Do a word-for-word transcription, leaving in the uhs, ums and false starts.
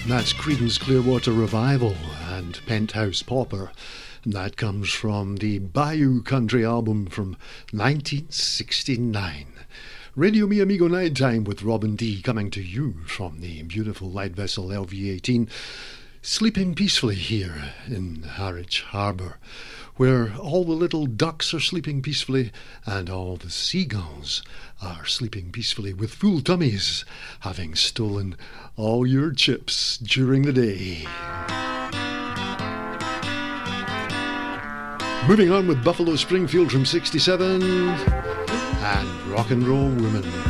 That's Creedence Clearwater Revival and Penthouse Pauper. And that comes from the Bayou Country album from nineteen sixty-nine. Radio Mi Amigo Nighttime with Robin D coming to you from the beautiful light vessel L V eighteen, sleeping peacefully here in Harwich Harbour, where all the little ducks are sleeping peacefully and all the seagulls are sleeping peacefully with full tummies, having stolen all your chips during the day. Moving on with Buffalo Springfield from sixty-seven and Rock and Roll Woman.